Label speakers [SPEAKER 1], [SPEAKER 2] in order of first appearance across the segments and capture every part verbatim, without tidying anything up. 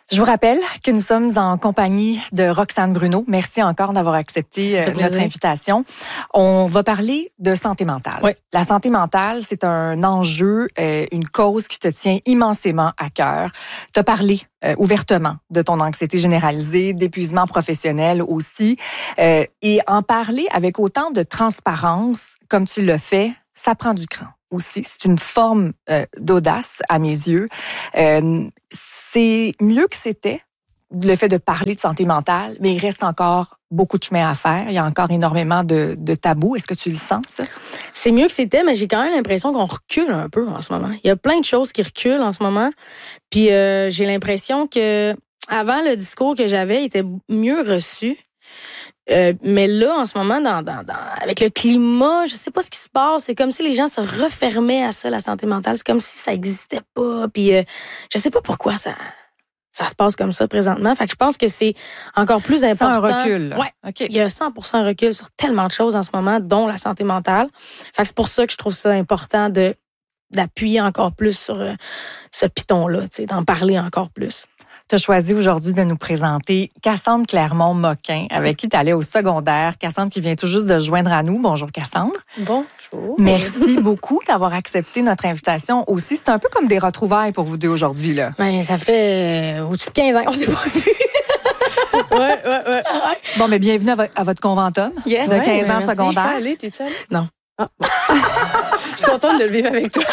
[SPEAKER 1] Je vous rappelle que nous sommes en compagnie de Roxane Bruno. Merci encore d'avoir accepté euh, notre invitation. On va parler de santé mentale.
[SPEAKER 2] Oui.
[SPEAKER 1] La santé mentale, c'est un enjeu, euh, une cause qui te tient immensément à cœur. Tu as parlé euh, ouvertement de ton anxiété généralisée, d'épuisement professionnel aussi. Euh, et en parler avec autant de transparence comme tu le fais, ça prend du cran aussi. C'est une forme euh, d'audace à mes yeux. Euh, C'est mieux que c'était, le fait de parler de santé mentale, mais il reste encore beaucoup de chemin à faire. Il y a encore énormément de, de tabous. Est-ce que tu le sens, ça?
[SPEAKER 2] C'est mieux que c'était, mais j'ai quand même l'impression qu'on recule un peu en ce moment. Il y a plein de choses qui reculent en ce moment. Puis euh, j'ai l'impression que avant, le discours que j'avais était mieux reçu. Euh, mais là, en ce moment, dans, dans, dans, avec le climat, je sais pas ce qui se passe. C'est comme si les gens se refermaient à ça, la santé mentale. C'est comme si ça existait pas. Puis euh, je sais pas pourquoi ça, ça se passe comme ça présentement. Fait que je pense que c'est encore plus important.
[SPEAKER 1] C'est un recul.
[SPEAKER 2] Ouais.
[SPEAKER 1] Okay.
[SPEAKER 2] Il y a cent pour cent recul sur tellement de choses en ce moment, dont la santé mentale. Fait que c'est pour ça que je trouve ça important de d'appuyer encore plus sur euh, ce piton-là, tu sais, d'en parler encore plus.
[SPEAKER 1] Tu as choisi aujourd'hui de nous présenter Cassandre Clermont-Moquin, avec qui tu allais au secondaire. Cassandre qui vient tout juste de se joindre à nous. Bonjour, Cassandre.
[SPEAKER 2] Bonjour.
[SPEAKER 1] Merci beaucoup d'avoir accepté notre invitation aussi. C'est un peu comme des retrouvailles pour vous deux aujourd'hui, là.
[SPEAKER 2] Ben, ça fait euh, au-dessus de quinze ans qu'on s'est pas vus. ouais, ouais, ouais.
[SPEAKER 1] Bon, mais bienvenue à, vo- à votre conventum
[SPEAKER 2] Yes.
[SPEAKER 1] de
[SPEAKER 2] Ouais,
[SPEAKER 1] quinze
[SPEAKER 2] ben,
[SPEAKER 1] ans
[SPEAKER 2] merci.
[SPEAKER 1] secondaire.
[SPEAKER 3] T'es allée, t'es-tu allée?
[SPEAKER 2] Non.
[SPEAKER 3] Ah, bon. Je suis contente de le vivre avec toi.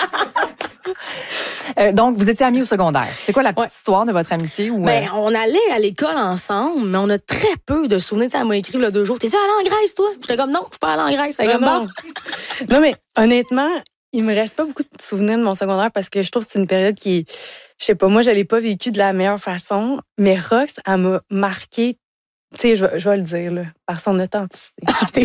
[SPEAKER 1] Euh, donc, vous étiez amis au secondaire. C'est quoi la petite
[SPEAKER 2] Ouais.
[SPEAKER 1] histoire de votre amitié? Ou,
[SPEAKER 2] Ben,
[SPEAKER 1] euh...
[SPEAKER 2] on allait à l'école ensemble, mais on a très peu de souvenirs. T'sais, elle m'a écrit là deux jours. T'es-tu allé en Grèce, toi? J'étais comme non, je suis pas allée en Grèce. Elle est
[SPEAKER 3] Non,
[SPEAKER 2] comme
[SPEAKER 3] non.
[SPEAKER 2] bon.
[SPEAKER 3] Non, mais honnêtement, il me reste pas beaucoup de souvenirs de mon secondaire parce que je trouve que c'est une période qui, je sais pas, moi, je l'ai pas vécue de la meilleure façon, mais Rox, elle m'a marqué, tu sais, je, vais- je vais le dire, là, par son authenticité.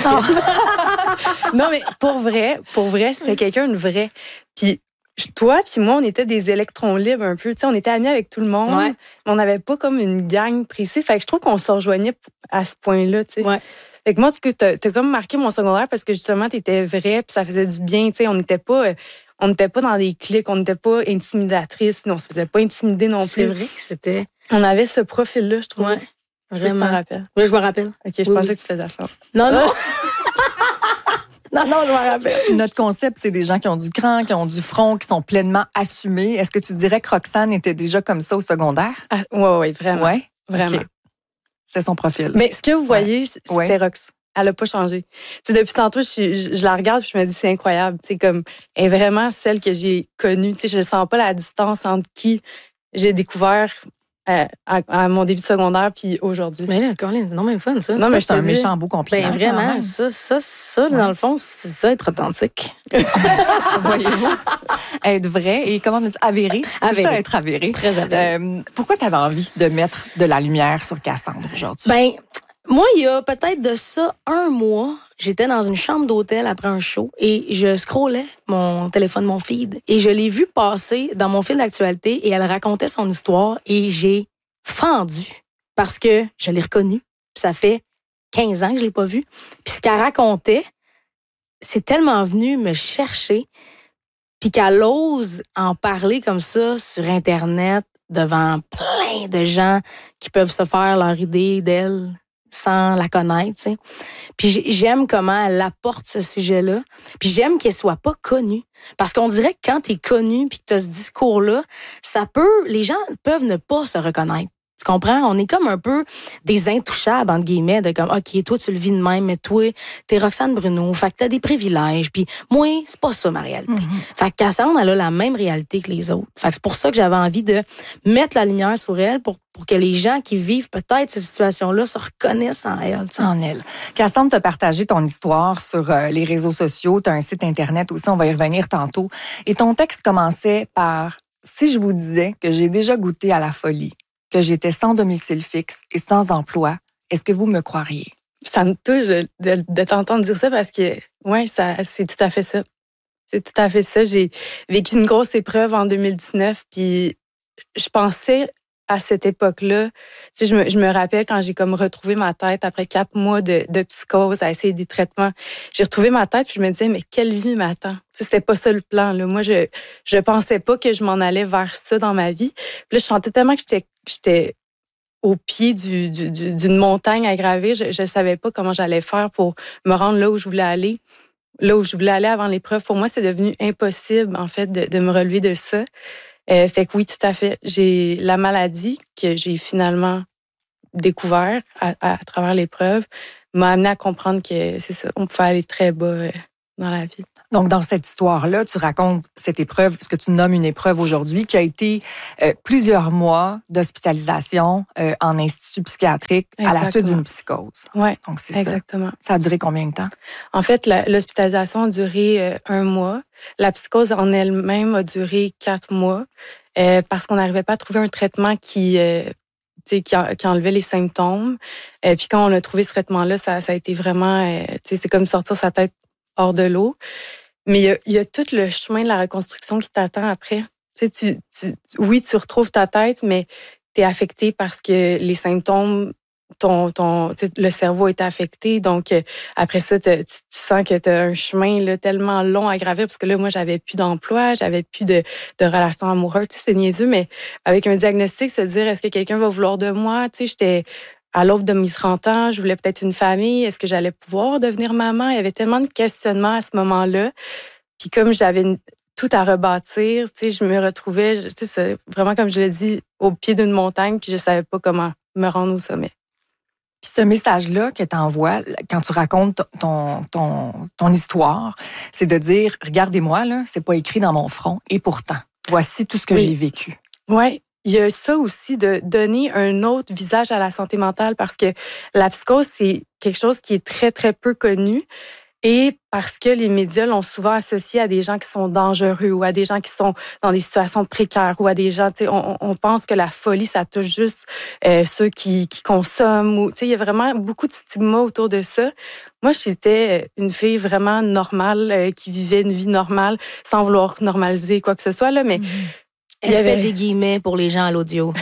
[SPEAKER 3] Non, mais pour vrai, pour vrai, c'était quelqu'un de vrai. Puis je- toi puis moi, on était des électrons libres un peu. Tu sais, on était amis avec tout le monde,
[SPEAKER 2] Ouais.
[SPEAKER 3] mais on n'avait pas comme une gang précise. Fait que je trouve qu'on se rejoignait à ce point-là, tu sais.
[SPEAKER 2] Ouais.
[SPEAKER 3] Fait que moi, ce que t'as, t'as comme marqué mon secondaire parce que justement, t'étais vrai puis ça faisait du bien. Tu sais, on n'était pas, euh, on n'était pas dans des clics, on n'était pas intimidatrices, on se faisait pas intimider non
[SPEAKER 2] C'est
[SPEAKER 3] plus.
[SPEAKER 2] vrai que c'était.
[SPEAKER 3] On avait ce profil-là, je trouve.
[SPEAKER 2] Ouais.
[SPEAKER 3] Je sais pas si tu
[SPEAKER 2] Vraiment.
[SPEAKER 3] t'en rappelles.
[SPEAKER 2] Oui, je me rappelle.
[SPEAKER 3] Ok, je
[SPEAKER 2] Oui,
[SPEAKER 3] pensais
[SPEAKER 2] oui.
[SPEAKER 3] que tu faisais ça.
[SPEAKER 2] Non, non. non, non, je me rappelle.
[SPEAKER 1] Notre concept, c'est des gens qui ont du cran, qui ont du front, qui sont pleinement assumés. Est-ce que tu dirais que Roxane était déjà comme ça au secondaire?
[SPEAKER 3] Ah, ouais, ouais, vraiment.
[SPEAKER 1] Ouais.
[SPEAKER 3] Vraiment.
[SPEAKER 1] OK. C'est son profil.
[SPEAKER 3] Mais ce que vous voyez, c'était
[SPEAKER 1] Ouais.
[SPEAKER 3] Rox. Elle a pas changé. Tu sais, depuis tantôt, je, suis- je, je la regarde et je me dis, c'est incroyable. Tu sais, comme, elle est vraiment celle que j'ai connue. Tu sais, je ne sens pas la distance entre qui j'ai découvert euh, à, à mon début de secondaire puis aujourd'hui.
[SPEAKER 2] Mais là, Colin, c'est non même fun, ça.
[SPEAKER 3] Non,
[SPEAKER 2] Ça,
[SPEAKER 3] mais
[SPEAKER 2] je
[SPEAKER 1] c'est
[SPEAKER 2] te
[SPEAKER 1] un
[SPEAKER 2] dis.
[SPEAKER 1] méchant beau compliment.
[SPEAKER 2] Ben
[SPEAKER 1] quand
[SPEAKER 2] vraiment,
[SPEAKER 1] même.
[SPEAKER 2] ça, ça, ça,
[SPEAKER 1] Ouais.
[SPEAKER 2] dans le fond, c'est ça, être authentique.
[SPEAKER 1] Voyez-vous, être vrai et comment dire, avéré. C'est
[SPEAKER 2] Avéré.
[SPEAKER 1] ça, être avéré.
[SPEAKER 2] Très avéré.
[SPEAKER 1] Euh, pourquoi tu avais envie de mettre de la lumière sur Cassandre aujourd'hui?
[SPEAKER 2] Ben, moi, il y a peut-être de ça un mois, j'étais dans une chambre d'hôtel après un show et je scrollais mon téléphone, mon feed, et je l'ai vue passer dans mon fil d'actualité et elle racontait son histoire et j'ai fendu parce que je l'ai reconnue. Puis ça fait quinze ans que je l'ai pas vue. Puis ce qu'elle racontait, c'est tellement venu me chercher, puis qu'elle ose en parler comme ça sur Internet devant plein de gens qui peuvent se faire leur idée d'elle sans la connaître, tu sais. Puis j'ai- j'aime comment elle apporte ce sujet-là. Puis j'aime qu'elle soit pas connue. Parce qu'on dirait que quand t'es connue puis que t'as ce discours-là, ça peut, les gens peuvent ne pas se reconnaître. Tu comprends? On est comme un peu des intouchables, entre guillemets, de comme, OK, toi, tu le vis de même, mais toi, t'es Roxane Bruno, fait que t'as des privilèges, puis moi, c'est pas ça, ma réalité.
[SPEAKER 1] Mm-hmm.
[SPEAKER 2] Fait que Cassandre, elle a la même réalité que les autres. Fait que c'est pour ça que j'avais envie de mettre la lumière sur elle pour, pour que les gens qui vivent peut-être ces situations-là se reconnaissent en elle, tu sais.
[SPEAKER 1] En elle. Cassandre, tu as partagé ton histoire sur euh, les réseaux sociaux. Tu as un site Internet aussi, on va y revenir tantôt. Et ton texte commençait par « Si je vous disais que j'ai déjà goûté à la folie, que j'étais sans domicile fixe et sans emploi, est-ce que vous me croiriez? »
[SPEAKER 3] Ça me touche de, de, de t'entendre dire ça parce que, ouais, ça, c'est tout à fait ça. C'est tout à fait ça. J'ai vécu une grosse épreuve en deux mille dix-neuf, puis je pensais à cette époque-là, tu sais, je me, je me rappelle quand j'ai comme retrouvé ma tête après quatre mois de, de psychose, à essayer des traitements. J'ai retrouvé ma tête puis je me disais, mais quelle vie m'attend? Tu sais, c'était pas ça le plan, là. Moi, je, je pensais pas que je m'en allais vers ça dans ma vie. Puis là, je sentais tellement que j'étais, j'étais au pied du, du, du, d'une montagne à gravir. Je ne savais pas comment j'allais faire pour me rendre là où je voulais aller. Là où je voulais aller avant l'épreuve. Pour moi, c'est devenu impossible, en fait, de, de me relever de ça. Euh, fait que oui, tout à fait. J'ai la maladie que j'ai finalement découvert à, à, à travers l'épreuve m'a amené à comprendre que c'est ça, on pouvait aller très bas euh, dans la vie.
[SPEAKER 1] Donc, dans cette histoire-là, tu racontes cette épreuve, ce que tu nommes une épreuve aujourd'hui, qui a été euh, plusieurs mois d'hospitalisation euh, en institut psychiatrique Exactement. À la suite d'une psychose.
[SPEAKER 3] Oui,
[SPEAKER 1] donc c'est
[SPEAKER 3] exactement.
[SPEAKER 1] Ça. Ça a duré combien de temps?
[SPEAKER 3] En fait, la, l'hospitalisation a duré euh, un mois. La psychose en elle-même a duré quatre mois euh, parce qu'on n'arrivait pas à trouver un traitement qui... Euh, Qui, qui enlevait les symptômes. Et puis quand on a trouvé ce traitement-là, ça, ça a été vraiment... Euh, c'est comme sortir sa tête hors de l'eau. Mais il y a, il y a tout le chemin de la reconstruction qui t'attend après. Tu, tu, tu, oui, tu retrouves ta tête, mais tu es affecté parce que les symptômes, ton, ton, le cerveau est affecté. Donc, après ça, tu, tu sens que tu as un chemin là, tellement long à gravir parce que là, moi, j'avais plus d'emploi, j'avais plus de, de relations amoureuses. Tu sais, c'est niaiseux, mais avec un diagnostic, se dire, est-ce que quelqu'un va vouloir de moi? Tu sais, j'étais à l'aube de mes trente ans, je voulais peut-être une famille. Est-ce que j'allais pouvoir devenir maman? Il y avait tellement de questionnements à ce moment-là. Puis comme j'avais une, tout à rebâtir, tu sais, je me retrouvais, tu sais, c'est vraiment comme je l'ai dit, au pied d'une montagne, puis je savais pas comment me rendre au sommet.
[SPEAKER 1] Puis ce message-là que tu envoies quand tu racontes ton, ton, ton histoire, c'est de dire, regardez-moi, là, c'est pas écrit dans mon front, et pourtant, voici tout ce que oui. j'ai vécu.
[SPEAKER 3] Oui. Il y a ça aussi de donner un autre visage à la santé mentale parce que la psychose, c'est quelque chose qui est très, très peu connu et parce que les médias l'ont souvent associé à des gens qui sont dangereux ou à des gens qui sont dans des situations précaires ou à des gens, tu sais, on, on pense que la folie, ça touche juste euh, ceux qui, qui consomment ou, tu sais, il y a vraiment beaucoup de stigma autour de ça. Moi, j'étais une fille vraiment normale euh, qui vivait une vie normale sans vouloir normaliser quoi que ce soit, là, mais... Mm-hmm.
[SPEAKER 2] Elle il y avait... fait des guillemets pour les gens à l'audio.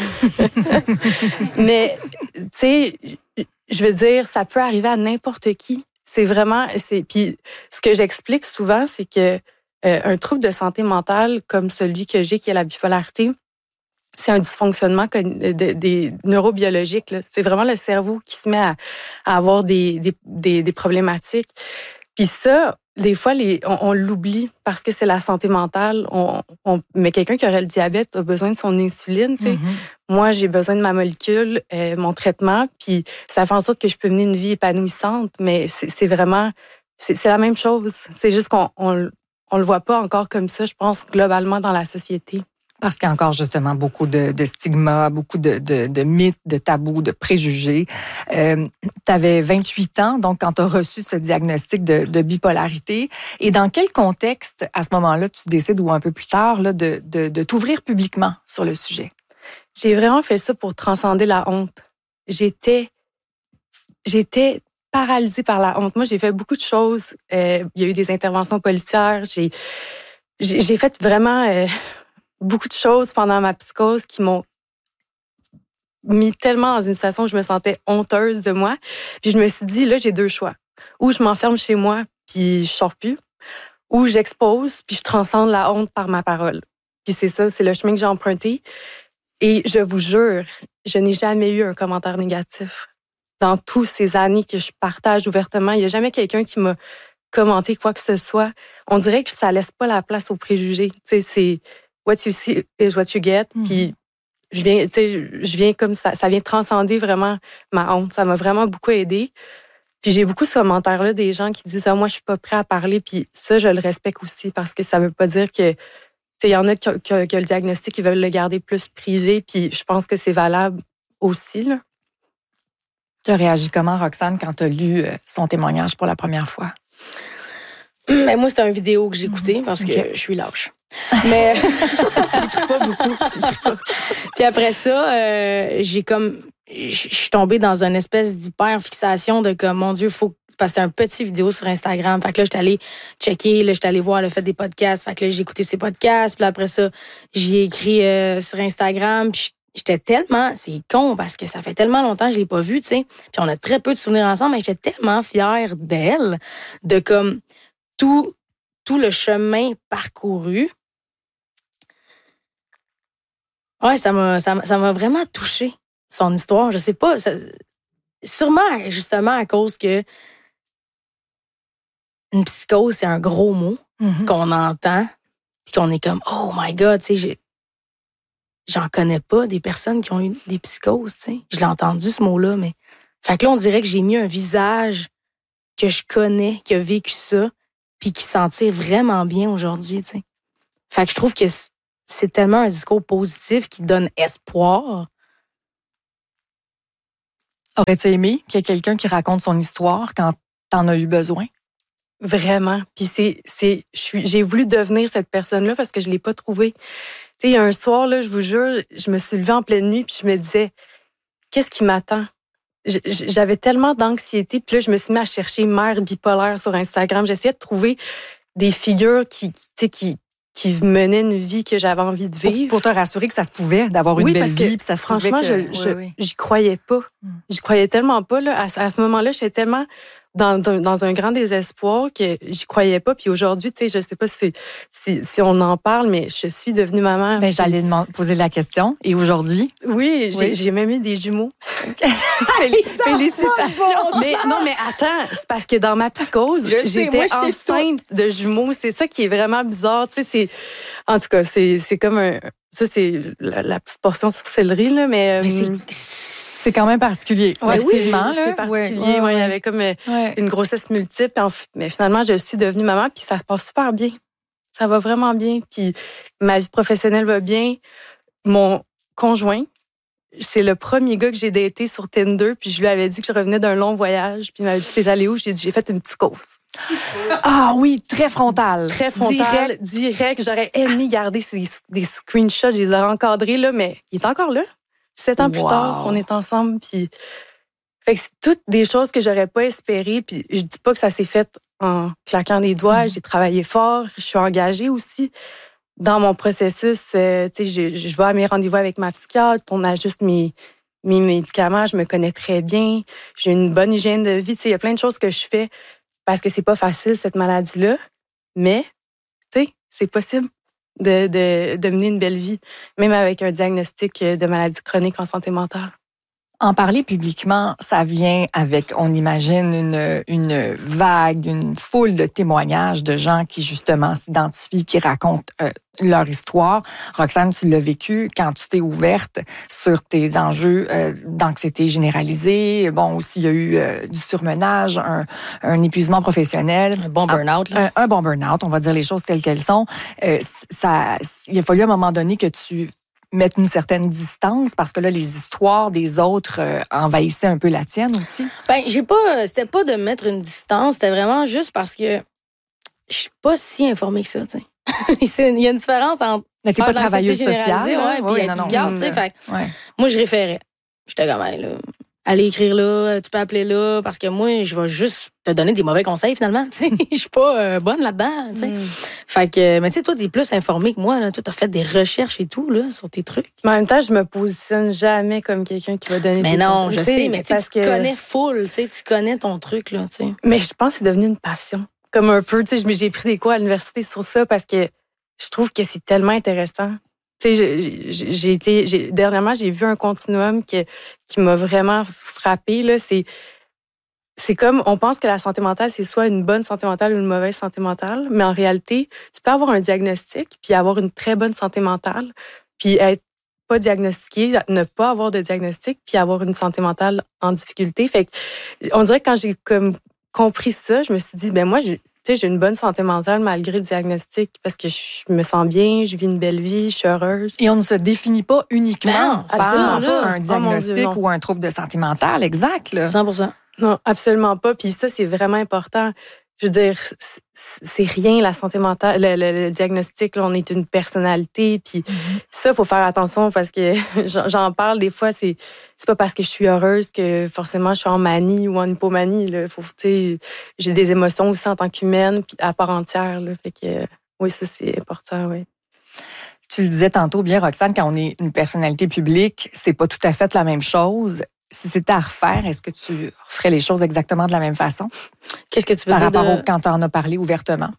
[SPEAKER 3] Mais, tu sais, je veux dire, ça peut arriver à n'importe qui. C'est vraiment... c'est Puis, ce que j'explique souvent, c'est que euh, un trouble de santé mentale comme celui que j'ai, qui est la bipolarité, c'est un dysfonctionnement de, de, des neurobiologiques. Là. C'est vraiment le cerveau qui se met à, à avoir des, des, des, des problématiques. Puis ça... Des fois, les, on, on l'oublie parce que c'est la santé mentale. On, on, mais quelqu'un qui aurait le diabète a besoin de son insuline. Tu sais. Mm-hmm. Moi, j'ai besoin de ma molécule, euh, mon traitement, puis ça fait en sorte que je peux mener une vie épanouissante. Mais c'est, c'est vraiment, c'est, c'est la même chose. C'est juste qu'on on, on le voit pas encore comme ça, je pense, globalement dans la société.
[SPEAKER 1] Parce qu'il y a encore justement beaucoup de, de stigmas, beaucoup de, de, de mythes, de tabous, de préjugés. Euh, tu avais vingt-huit ans, donc quand tu as reçu ce diagnostic de, de bipolarité. Et dans quel contexte, à ce moment-là, tu décides, ou un peu plus tard, là, de, de, de t'ouvrir publiquement sur le sujet?
[SPEAKER 3] J'ai vraiment fait ça pour transcender la honte. J'étais, j'étais paralysée par la honte. Moi, j'ai fait beaucoup de choses. Euh, il y a eu des interventions policières. J'ai, j'ai, j'ai fait vraiment... Euh, beaucoup de choses pendant ma psychose qui m'ont mis tellement dans une situation où je me sentais honteuse de moi. Puis je me suis dit, là, j'ai deux choix. Ou je m'enferme chez moi, puis je sors plus, ou j'expose, puis je transcende la honte par ma parole. Puis c'est ça, c'est le chemin que j'ai emprunté. Et je vous jure, je n'ai jamais eu un commentaire négatif. Dans toutes ces années que je partage ouvertement, il n'y a jamais quelqu'un qui m'a commenté quoi que ce soit. On dirait que ça laisse pas la place aux préjugés. Tu sais, c'est... What you see is what you get. Mm. Puis je viens, tu sais, je viens comme ça, ça vient transcender vraiment ma honte. Ça m'a vraiment beaucoup aidée. Puis j'ai beaucoup ce commentaire-là des gens qui disent ah moi je suis pas prêt à parler. Puis ça je le respecte aussi parce que ça veut pas dire que, tu sais, il y en a qui ont le diagnostic qui veulent le garder plus privé. Puis je pense que c'est valable aussi là.
[SPEAKER 1] Tu as réagi comment, Roxane, quand tu as lu son témoignage pour la première fois?
[SPEAKER 2] Ben, moi, c'était une vidéo que j'ai écoutée parce que okay. je suis lâche. Mais j'écris pas beaucoup. J'écris pas. Puis après ça, euh, j'ai comme... Je suis tombée dans une espèce d'hyper fixation de comme, mon Dieu, faut... Parce que c'était un petit vidéo sur Instagram. Fait que là, j'étais allée checker, là, j'étais allée voir le fait des podcasts. Fait que là, j'ai écouté ces podcasts. Puis après ça, j'ai écrit euh, sur Instagram. Puis j'étais tellement... C'est con parce que ça fait tellement longtemps que je l'ai pas vue, tu sais. Puis on a très peu de souvenirs ensemble, mais j'étais tellement fière d'elle, de comme... Tout, tout le chemin parcouru. Ouais, ça m'a, ça, ça m'a vraiment touchée. son histoire. Je sais pas. Ça, sûrement, justement, à cause que une psychose, c'est un gros mot mm-hmm. qu'on entend, puis qu'on est comme, oh my God, tu sais, j'en connais pas des personnes qui ont eu des psychoses, tu sais. Je l'ai entendu, ce mot-là, mais... Fait que là, on dirait que j'ai mis un visage que je connais, qui a vécu ça, puis qui s'en tire vraiment bien aujourd'hui, tu sais. Fait que je trouve que c'est tellement un discours positif qui donne espoir.
[SPEAKER 1] Aurais-tu aimé qu'il y ait quelqu'un qui raconte son histoire quand t'en as eu besoin?
[SPEAKER 3] Vraiment. Puis c'est, c'est, je suis, j'ai voulu devenir cette personne-là parce que je l'ai pas trouvée. Tu sais, il y a un soir, là, je vous jure, je me suis levée en pleine nuit puis je me disais, qu'est-ce qui m'attend? J'avais tellement d'anxiété. Puis là, je me suis mis à chercher mère bipolaire sur Instagram. J'essayais de trouver des figures qui, tu sais, qui, qui menaient une vie que j'avais envie de vivre.
[SPEAKER 1] Pour, pour te rassurer que ça se pouvait, d'avoir une
[SPEAKER 3] oui,
[SPEAKER 1] belle
[SPEAKER 3] parce que,
[SPEAKER 1] vie. Puis ça se
[SPEAKER 3] franchement,
[SPEAKER 1] que...
[SPEAKER 3] je,
[SPEAKER 1] oui,
[SPEAKER 3] je,
[SPEAKER 1] oui.
[SPEAKER 3] j'y croyais pas. Mm. J'y croyais tellement pas. Là. À, à ce moment-là, j'étais tellement dans, dans, dans un grand désespoir que j'y croyais pas. Puis aujourd'hui, tu sais, je sais pas si, si, si on en parle, mais je suis devenue maman.
[SPEAKER 1] Ben, puis... J'allais demander, poser la question. Et aujourd'hui?
[SPEAKER 3] Oui, j'ai, oui. j'ai même eu des jumeaux.
[SPEAKER 1] Félicitations!
[SPEAKER 3] Mais, non, mais attends, c'est parce que dans ma psychose, je j'étais sais, moi, enceinte de jumeaux. C'est ça qui est vraiment bizarre. Tu sais, c'est, en tout cas, c'est, c'est comme un... Ça, c'est la, la petite portion sur céleri, là, mais...
[SPEAKER 1] mais
[SPEAKER 3] euh,
[SPEAKER 1] c'est... C'est quand même particulier.
[SPEAKER 3] Ouais,
[SPEAKER 1] effectivement,
[SPEAKER 3] oui,
[SPEAKER 1] là.
[SPEAKER 3] c'est particulier.
[SPEAKER 1] Ouais, ouais,
[SPEAKER 3] ouais, il y avait comme ouais. une grossesse multiple. Mais finalement, je suis devenue maman, puis ça se passe super bien. Ça va vraiment bien. Puis ma vie professionnelle va bien. Mon conjoint, c'est le premier gars que j'ai daté sur Tinder, puis je lui avais dit que je revenais d'un long voyage. Puis il m'avait dit, t'es allé où? J'ai dit, j'ai fait une psychose.
[SPEAKER 1] Ah oui, très frontal.
[SPEAKER 3] Très frontal, direct. direct. J'aurais aimé garder ces, des screenshots, je les aurais encadrés, là, mais il est encore là. Sept ans wow. plus tard, on est ensemble, puis fait que c'est toutes des choses que j'aurais pas espérées, puis je dis pas que ça s'est fait en claquant des doigts. Mmh. J'ai travaillé fort, je suis engagée aussi dans mon processus. Euh, tu sais, je, je vais à mes rendez-vous avec ma psychiatre, on ajuste mes mes médicaments, je me connais très bien, j'ai une bonne hygiène de vie. Tu sais, il y a plein de choses que je fais parce que c'est pas facile cette maladie-là, mais tu sais, c'est possible. De, de, de mener une belle vie, même avec un diagnostic de maladie chronique en santé mentale.
[SPEAKER 1] En parler publiquement, ça vient avec, on imagine, une, une vague, une foule de témoignages de gens qui, justement, s'identifient, qui racontent euh, leur histoire. Roxane, tu l'as vécu quand tu t'es ouverte sur tes enjeux euh, d'anxiété généralisée. Bon, aussi, il y a eu euh, du surmenage, un, un épuisement professionnel.
[SPEAKER 2] Un bon burn-out.
[SPEAKER 1] Un, un bon burn-out, on va dire les choses telles qu'elles sont. Euh, ça, il a fallu à un moment donné que tu mettre une certaine distance parce que là, les histoires des autres euh, envahissaient un peu la tienne aussi?
[SPEAKER 2] Ben, j'ai pas... C'était pas de mettre une distance, c'était vraiment juste parce que je suis pas si informée que ça, tu sais. Il y a une différence entre...
[SPEAKER 1] Mais t'es pas travailleuse sociale,
[SPEAKER 2] ouais, puis être psychiatre, tu sais. Fait ouais. Moi, je référais. J'étais comme, là, allez écrire là, tu peux appeler là, parce que moi, je vais juste te donner des mauvais conseils, finalement, tu sais. Je suis pas euh, bonne là-dedans, tu sais. Mm. Fait que, mais tu sais, toi, t'es plus informée que moi, là. Toi, t'as fait des recherches et tout, là, sur tes trucs.
[SPEAKER 3] Mais en même temps, je me positionne jamais comme quelqu'un qui va donner
[SPEAKER 2] mais
[SPEAKER 3] des
[SPEAKER 2] non,
[SPEAKER 3] conseils.
[SPEAKER 2] je sais, mais tu que... connais full, tu sais, tu connais ton truc, là, tu sais.
[SPEAKER 3] Mais je pense que c'est devenu une passion. Comme un peu, tu sais, j'ai pris des cours à l'université sur ça parce que je trouve que c'est tellement intéressant. Tu sais, j'ai, j'ai été, j'ai, dernièrement, j'ai vu un continuum qui, qui m'a vraiment frappée, là. C'est, c'est comme, on pense que la santé mentale, c'est soit une bonne santé mentale ou une mauvaise santé mentale, mais en réalité, tu peux avoir un diagnostic puis avoir une très bonne santé mentale puis être pas diagnostiqué, ne pas avoir de diagnostic puis avoir une santé mentale en difficulté. Fait que, on dirait que quand j'ai comme compris ça, je me suis dit, ben moi, j'ai, tu sais, j'ai une bonne santé mentale malgré le diagnostic parce que je me sens bien, je vis une belle vie, je suis heureuse.
[SPEAKER 1] Et on ne se définit pas uniquement
[SPEAKER 2] non,
[SPEAKER 1] par
[SPEAKER 2] ça,
[SPEAKER 1] un diagnostic oh Dieu, ou un trouble de santé mentale, exact. Là.
[SPEAKER 2] cent pour cent.
[SPEAKER 3] Non, absolument pas. Puis ça, c'est vraiment important. Je veux dire, c'est rien la santé mentale, le, le, le diagnostic. Là, on est une personnalité. Puis mm-hmm. ça, il faut faire attention parce que j'en parle des fois. C'est c'est pas parce que je suis heureuse que forcément je suis en manie ou en hypomanie. Là. Faut, tu sais, j'ai des émotions aussi en tant qu'humaine, puis à part entière. Là. Fait que oui, ça c'est important, oui.
[SPEAKER 1] Tu le disais tantôt bien, Roxane, quand on est une personnalité publique, c'est pas tout à fait la même chose. Si c'était à refaire, est-ce que tu ferais les choses exactement de la même façon?
[SPEAKER 2] Qu'est-ce que tu veux
[SPEAKER 1] Par
[SPEAKER 2] dire?
[SPEAKER 1] Par rapport
[SPEAKER 2] de...
[SPEAKER 1] au quand tu en as parlé ouvertement.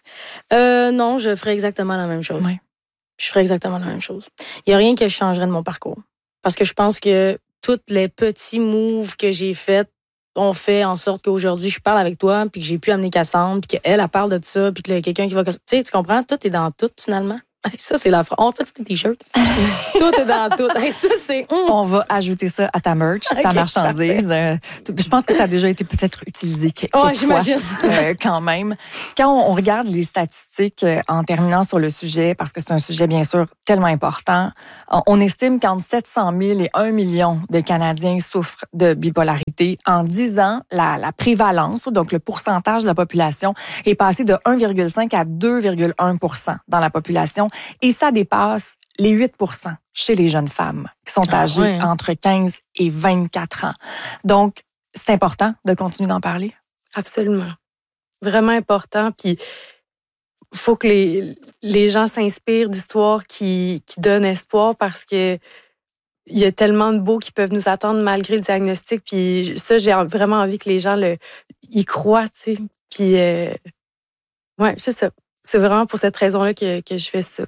[SPEAKER 2] Euh, non, je ferais exactement la même chose.
[SPEAKER 1] Oui.
[SPEAKER 2] Je ferais exactement la même chose. Il n'y a rien que je changerais de mon parcours. Parce que je pense que tous les petits moves que j'ai faits ont fait en sorte qu'aujourd'hui, je parle avec toi, puis que j'ai pu amener Cassandre, puis qu'elle, elle parle de ça, puis qu'il y a quelqu'un qui va... Tu sais, tu comprends? Tout est dans tout, finalement. Ça, c'est la phrase. On fait des t-shirts. Tout est dans tout. Ça, c'est... Mm.
[SPEAKER 1] On va ajouter ça à ta merch, ta
[SPEAKER 2] Okay,
[SPEAKER 1] marchandise. Euh, je pense que ça a déjà été peut-être utilisé quelques
[SPEAKER 2] Ouais,
[SPEAKER 1] fois,
[SPEAKER 2] j'imagine.
[SPEAKER 1] euh, quand même. Quand on, on regarde les statistiques euh, en terminant sur le sujet, parce que c'est un sujet, bien sûr, tellement important, on, on estime qu'entre sept cent mille et un million de Canadiens souffrent de bipolarité. En dix ans, la, la prévalence, donc le pourcentage de la population, est passé de un virgule cinq à deux virgule un pour cent dans la population. Et ça dépasse les huit pour cent chez les jeunes femmes qui sont
[SPEAKER 2] Ah
[SPEAKER 1] âgées
[SPEAKER 2] ouais.
[SPEAKER 1] entre quinze et vingt-quatre ans. Donc, c'est important de continuer d'en parler.
[SPEAKER 3] Absolument. Vraiment important. Puis, il faut que les, les gens s'inspirent d'histoires qui, qui donnent espoir parce que il y a tellement de beaux qui peuvent nous attendre malgré le diagnostic. Puis ça, j'ai vraiment envie que les gens le, y croient, tu sais. Puis, euh, ouais, c'est ça. C'est vraiment pour cette raison-là que, que je fais ça.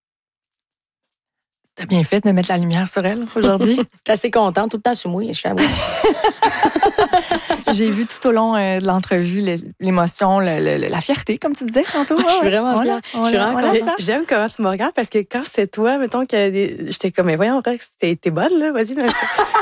[SPEAKER 1] T'as bien fait de mettre la lumière sur elle aujourd'hui.
[SPEAKER 2] Je suis assez contente, tout le temps sur moi, je suis à moi.
[SPEAKER 1] J'ai vu tout au long euh, de l'entrevue l'émotion, le, le, la fierté, comme tu disais tantôt.
[SPEAKER 2] Je suis vraiment fière. Je suis vraiment
[SPEAKER 1] voilà
[SPEAKER 2] contente.
[SPEAKER 1] ça.
[SPEAKER 3] J'aime comment tu me regardes parce que quand c'est toi, mettons que des... j'étais comme, mais voyons, Rex, t'es, t'es bonne, là, vas-y. Mais...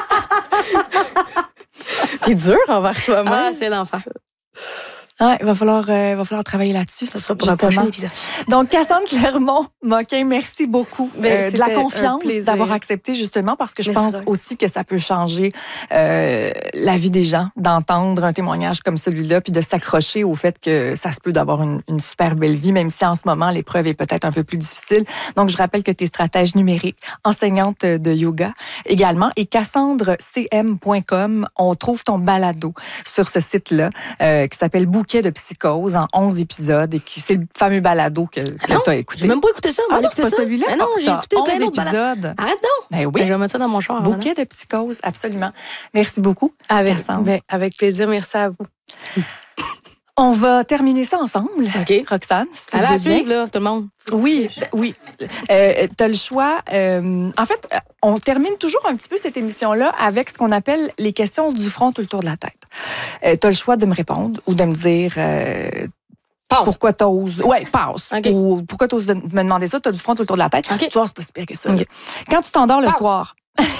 [SPEAKER 3] T'es dur envers toi-même.
[SPEAKER 2] Ah, c'est l'enfer.
[SPEAKER 1] Ah, il va falloir, euh, va falloir travailler là-dessus.
[SPEAKER 2] Ça sera pour un prochain épisode.
[SPEAKER 1] Donc, Cassandre Clermont-Moquin, merci beaucoup
[SPEAKER 3] Ben,
[SPEAKER 1] euh, de la
[SPEAKER 3] c'était un
[SPEAKER 1] confiance
[SPEAKER 3] plaisir.
[SPEAKER 1] d'avoir accepté, justement, parce que je
[SPEAKER 3] Merci,
[SPEAKER 1] pense
[SPEAKER 3] Doc.
[SPEAKER 1] aussi que ça peut changer euh, la vie des gens, d'entendre un témoignage comme celui-là, puis de s'accrocher au fait que ça se peut d'avoir une, une super belle vie, même si en ce moment, l'épreuve est peut-être un peu plus difficile. Donc, je rappelle que tu es stratège numérique, enseignante de yoga également, et cassandre c m point com, on trouve ton balado sur ce site-là, euh, qui s'appelle Bouquet de psychose en onze épisodes et qui c'est le fameux balado que, que
[SPEAKER 2] Non,
[SPEAKER 1] tu as écouté.
[SPEAKER 2] J'ai même pas écouté ça.
[SPEAKER 1] Ah
[SPEAKER 2] mais
[SPEAKER 1] non, c'est pas
[SPEAKER 2] ça.
[SPEAKER 1] celui-là?
[SPEAKER 2] Mais non,
[SPEAKER 1] Ah,
[SPEAKER 2] j'ai
[SPEAKER 1] t'as
[SPEAKER 2] écouté plein
[SPEAKER 1] onze
[SPEAKER 2] d'autres balados.
[SPEAKER 1] épisodes.
[SPEAKER 2] Arrête donc.
[SPEAKER 1] Ben oui.
[SPEAKER 2] Ben, je vais mettre ça dans mon char.
[SPEAKER 1] Bouquet de psychose, absolument. Merci beaucoup.
[SPEAKER 3] Avec,
[SPEAKER 1] Cassandre.
[SPEAKER 3] ben, avec plaisir, merci à vous.
[SPEAKER 1] On va terminer ça ensemble.
[SPEAKER 2] OK.
[SPEAKER 1] Roxane, si tu
[SPEAKER 2] Allez
[SPEAKER 1] veux
[SPEAKER 2] à
[SPEAKER 1] bien.
[SPEAKER 2] suivre, là, tout le monde.
[SPEAKER 1] Oui, ben oui. Euh, tu as le choix. Euh, en fait, on termine toujours un petit peu cette émission-là avec ce qu'on appelle les questions du front tout le tour de la tête. Euh, tu as le choix de me répondre ou de me dire... Euh,
[SPEAKER 2] Passe.
[SPEAKER 1] Pourquoi t'oses... Ouais, passe.
[SPEAKER 2] OK.
[SPEAKER 1] Ou pourquoi t'oses de- me demander ça? T'as du front tout le tour de la tête.
[SPEAKER 2] OK.
[SPEAKER 1] Tu vois, c'est pas si pire que ça.
[SPEAKER 2] OK.
[SPEAKER 1] Quand tu t'endors le
[SPEAKER 2] Passe.
[SPEAKER 1] soir...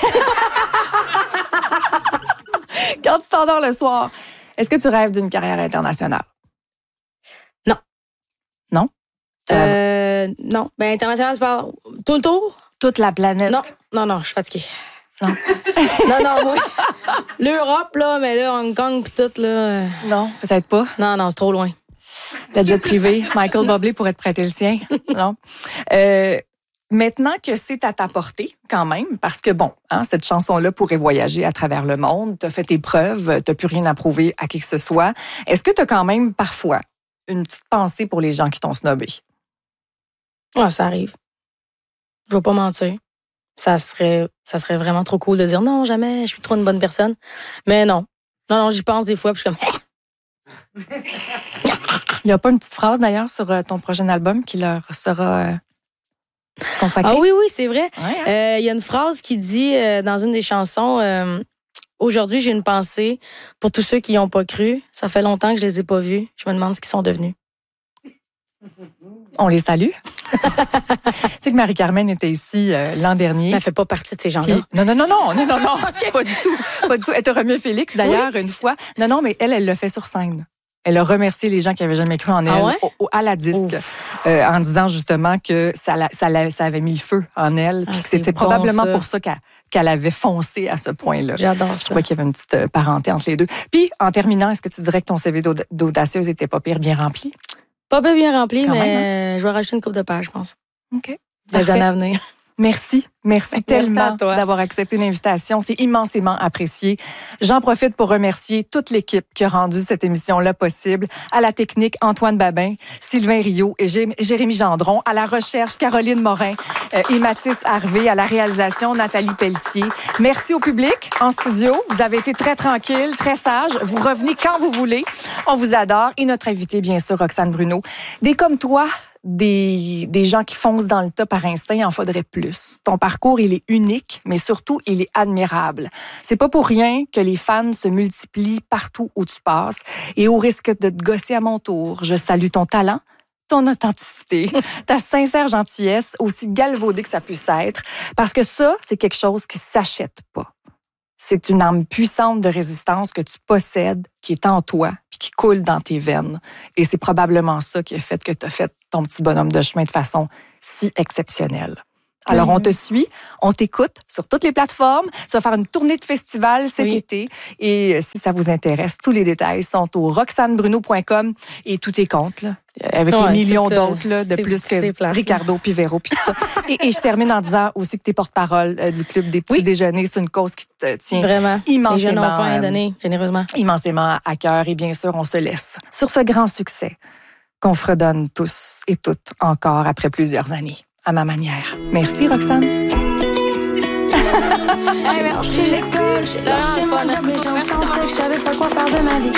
[SPEAKER 1] Quand tu t'endors le soir, est-ce que tu rêves d'une carrière internationale?
[SPEAKER 2] Non.
[SPEAKER 1] Non? Tu rêves
[SPEAKER 2] Euh, non. Ben, international, tu parles tout le tour?
[SPEAKER 1] toute la planète?
[SPEAKER 2] Non. Non, non, je suis fatiguée.
[SPEAKER 1] Non.
[SPEAKER 2] non, non, moi. L'Europe, là, mais là, Hong Kong pis tout, là. euh,
[SPEAKER 1] Non, peut-être pas.
[SPEAKER 2] Non, non, c'est trop loin.
[SPEAKER 1] Le jet privé, Michael Bublé pourrait te prêter le sien. Non. Euh, maintenant que c'est à ta portée, quand même, parce que bon, hein, cette chanson-là pourrait voyager à travers le monde, t'as fait tes preuves, t'as plus rien à prouver à qui que ce soit. Est-ce que t'as quand même parfois une petite pensée pour les gens qui t'ont snobé?
[SPEAKER 2] Ah, ça arrive. Je vais pas mentir. Ça serait, ça serait vraiment trop cool de dire non, jamais, je suis trop une bonne personne. Mais non. Non, non, j'y pense des fois, puis je suis comme.
[SPEAKER 1] Il n'y a pas une petite phrase d'ailleurs sur euh, ton prochain album qui leur sera euh, consacrée?
[SPEAKER 2] Ah oui, oui, c'est vrai.
[SPEAKER 1] Ouais, hein?
[SPEAKER 2] Euh, Il y a une phrase qui dit euh, dans une des chansons euh, aujourd'hui, j'ai une pensée pour tous ceux qui n'y ont pas cru. Ça fait longtemps que je les ai pas vus. Je me demande ce qu'ils sont devenus.
[SPEAKER 1] On les salue. Tu sais que Marie-Carmen était ici euh, l'an dernier.
[SPEAKER 2] Elle fait pas partie de ces gens-là.
[SPEAKER 1] Puis- non, non, non, non, non, non, non, pas du tout. Pas du tout. Elle t'a remis Félix, d'ailleurs, une fois. Non, non, mais elle, elle l'a fait sur scène. Elle a remercié les gens qui avaient jamais cru en elle
[SPEAKER 2] Ah ouais?
[SPEAKER 1] au- au- à la disque, euh, en disant justement que ça, la- ça, la- ça avait mis le feu en elle,
[SPEAKER 2] Ah,
[SPEAKER 1] puis que
[SPEAKER 2] c'est
[SPEAKER 1] c'était
[SPEAKER 2] bon,
[SPEAKER 1] probablement
[SPEAKER 2] ça.
[SPEAKER 1] pour ça qu'elle qu'elle avait foncé à ce point-là.
[SPEAKER 2] J'adore
[SPEAKER 1] Je
[SPEAKER 2] ça.
[SPEAKER 1] crois qu'il y avait une petite euh, parenté entre les deux. Puis, en terminant, est-ce que tu dirais que ton C V d'aud- d'audacieuse était pas pire bien rempli?
[SPEAKER 2] Pas bien rempli,
[SPEAKER 1] Quand
[SPEAKER 2] mais
[SPEAKER 1] même,
[SPEAKER 2] je vais rajouter une coupe de pages, je pense.
[SPEAKER 1] OK.
[SPEAKER 2] Les
[SPEAKER 1] Parfait.
[SPEAKER 2] années à venir.
[SPEAKER 1] Merci. Merci
[SPEAKER 2] Merci
[SPEAKER 1] tellement
[SPEAKER 2] à toi.
[SPEAKER 1] d'avoir accepté l'invitation. C'est immensément apprécié. J'en profite pour remercier toute l'équipe qui a rendu cette émission-là possible. À la technique, Antoine Babin, Sylvain Rio et Jé- Jérémy Gendron. À la recherche, Caroline Morin euh, et Mathis Harvey. À la réalisation, Nathalie Pelletier. Merci au public en studio. Vous avez été très tranquille, très sage. Vous revenez quand vous voulez. On vous adore. Et notre invité, bien sûr, Roxane Bruno. Des comme toi, des, des gens qui foncent dans le tas par instinct, il en faudrait plus. Ton parcours, il est unique, mais surtout, il est admirable. C'est pas pour rien que les fans se multiplient partout où tu passes. Et au risque de te gosser à mon tour, je salue ton talent, ton authenticité, ta sincère gentillesse, aussi galvaudée que ça puisse être, parce que ça, c'est quelque chose qui s'achète pas. C'est une arme puissante de résistance que tu possèdes, qui est en toi, puis qui coule dans tes veines. Et c'est probablement ça qui a fait que tu as fait ton petit bonhomme de chemin de façon si exceptionnelle. Alors, oui. on te suit, on t'écoute sur toutes les plateformes. Tu vas faire une tournée de festival cet oui. été. Et si ça vous intéresse, tous les détails sont au roxane bruno point com et tout est compte, là, avec ouais, les millions d'autres là, de plus que places, Ricardo puis Véro puis tout ça. et, et je termine en disant aussi que tu es porte-parole euh, du Club des petits oui. déjeuners. C'est une cause qui te tient Vraiment. immensément, les jeunes enfants euh, donnés, généreusement. immensément à cœur. Et bien sûr, on se laisse sur ce grand succès qu'on fredonne tous et toutes encore après plusieurs années. À ma manière. Merci, Roxane.
[SPEAKER 2] Hey, merci. J'ai lâché l'école, j'ai lâché mon job, mais j'ai pensé que je savais pas quoi faire de ma vie.